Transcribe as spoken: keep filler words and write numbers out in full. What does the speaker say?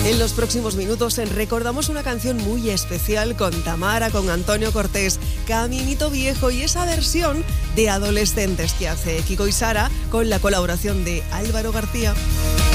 En los próximos minutos recordamos una canción muy especial con Tamara, con Antonio Cortés, Caminito Viejo, y esa versión de Adolescentes que hace Kiko y Sara con la colaboración de Álvaro García.